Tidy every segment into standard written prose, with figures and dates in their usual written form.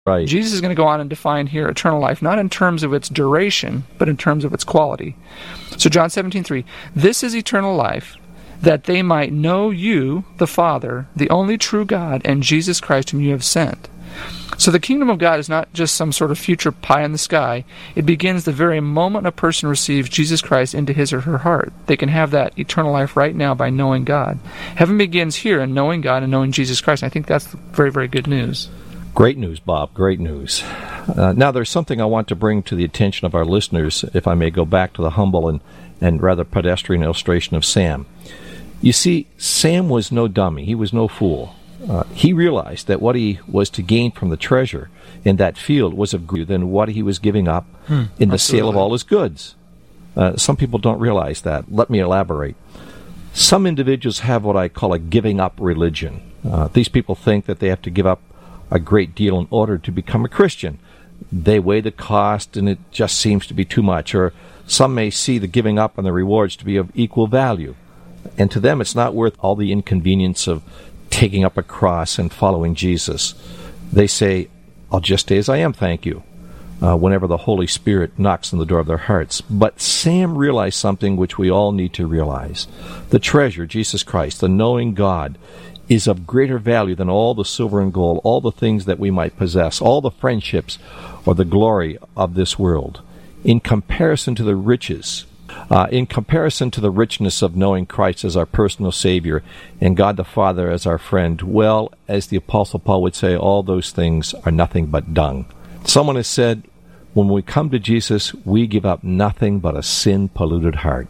Right. Jesus is going to go on and define here eternal life, not in terms of its duration, but in terms of its quality. So John 17:3, "This is eternal life, that they might know you, the Father, the only true God, and Jesus Christ whom you have sent." So the kingdom of God is not just some sort of future pie in the sky. It begins the very moment a person receives Jesus Christ into his or her heart. They can have that eternal life right now by knowing God. Heaven begins here in knowing God and knowing Jesus Christ. And I think that's very, very good news. Great news, Bob. Great news. Now, there's something I want to bring to the attention of our listeners, if I may go back to the humble and rather pedestrian illustration of Sam. You see, Sam was no dummy. He was no fool. He realized that what he was to gain from the treasure in that field was of greater than what he was giving up in the sale of all his goods. Some people don't realize that. Let me elaborate. Some individuals have what I call a giving up religion. These people think that they have to give up a great deal in order to become a Christian. They weigh the cost and it just seems to be too much. Or some may see the giving up and the rewards to be of equal value. And to them it's not worth all the inconvenience of taking up a cross and following Jesus. They say, "I'll just stay as I am, thank you," whenever the Holy Spirit knocks on the door of their hearts. But Sam realized something which we all need to realize. The treasure, Jesus Christ, the knowing God, is of greater value than all the silver and gold, all the things that we might possess, all the friendships or the glory of this world. In comparison to the riches, in comparison to the richness of knowing Christ as our personal Savior and God the Father as our friend, well, as the Apostle Paul would say, all those things are nothing but dung. Someone has said, when we come to Jesus, we give up nothing but a sin-polluted heart.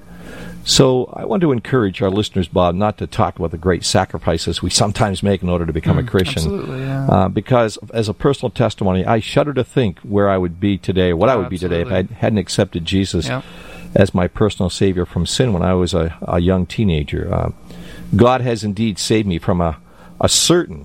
So I want to encourage our listeners, Bob, not to talk about the great sacrifices we sometimes make in order to become a Christian. Absolutely, yeah. Because as a personal testimony, I shudder to think where I would be today, or what I would be today if I hadn't accepted Jesus as my personal Savior from sin when I was a young teenager. God has indeed saved me from a certain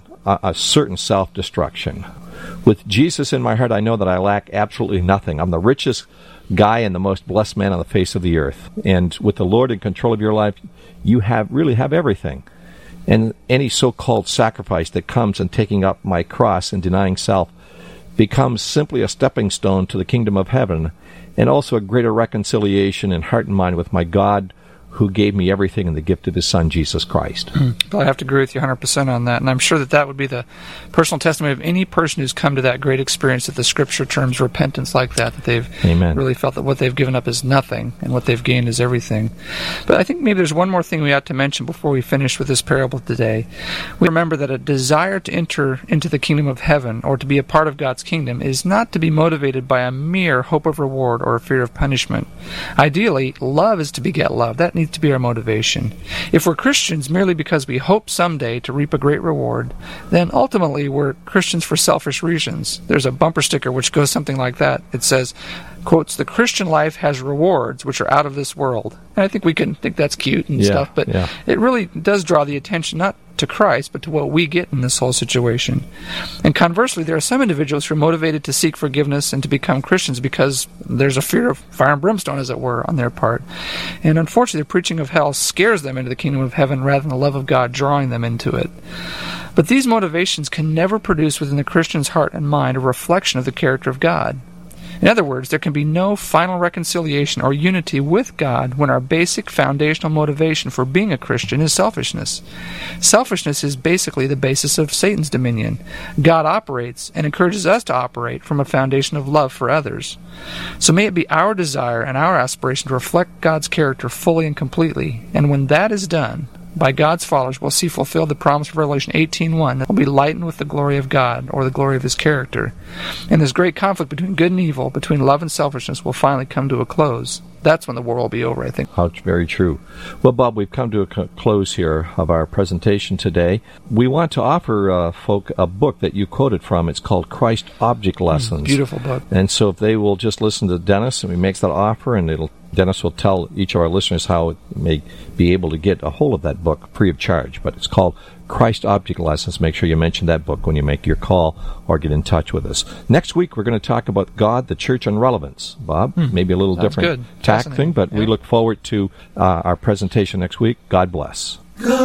self-destruction. With Jesus in my heart, I know that I lack absolutely nothing. I'm the richest guy and the most blessed man on the face of the earth. And with the Lord in control of your life, you really have everything. And any so-called sacrifice that comes in taking up my cross and denying self becomes simply a stepping stone to the kingdom of heaven, and also a greater reconciliation in heart and mind with my God, who gave me everything in the gift of His Son, Jesus Christ. Well, I have to agree with you 100% on that, and I'm sure that would be the personal testimony of any person who's come to that great experience that the Scripture terms repentance like that they've really felt that what they've given up is nothing, and what they've gained is everything. But I think maybe there's one more thing we ought to mention before we finish with this parable today. We remember that a desire to enter into the kingdom of heaven, or to be a part of God's kingdom, is not to be motivated by a mere hope of reward or a fear of punishment. Ideally, love is to beget love. That needs to be our motivation. If we're Christians merely because we hope someday to reap a great reward, then ultimately we're Christians for selfish reasons. There's a bumper sticker which goes something like that. It says, quotes, "The Christian life has rewards which are out of this world." And I think we can think that's cute and stuff, but it really does draw the attention not to Christ, but to what we get in this whole situation. And conversely, there are some individuals who are motivated to seek forgiveness and to become Christians because there's a fear of fire and brimstone, as it were, on their part. And unfortunately, the preaching of hell scares them into the kingdom of heaven rather than the love of God drawing them into it. But these motivations can never produce within the Christian's heart and mind a reflection of the character of God. In other words, there can be no final reconciliation or unity with God when our basic foundational motivation for being a Christian is selfishness. Selfishness is basically the basis of Satan's dominion. God operates and encourages us to operate from a foundation of love for others. So may it be our desire and our aspiration to reflect God's character fully and completely. And when that is done, by God's followers, we'll see fulfilled the promise of Revelation 18:1 that will be lightened with the glory of God, or the glory of His character. And this great conflict between good and evil, between love and selfishness, will finally come to a close. That's when the war will be over, I think. Very true. Well, Bob, we've come to a close here of our presentation today. We want to offer folk a book that you quoted from. It's called Christ Object Lessons. Beautiful book. And so if they will just listen to Dennis, and he makes that offer, and Dennis will tell each of our listeners how it may be able to get a hold of that book free of charge. But it's called Christ Object Lessons. Make sure you mention that book when you make your call or get in touch with us. Next week, we're going to talk about God, the church, and relevance. Bob, maybe a little different tack thing, but we look forward to our presentation next week. God bless.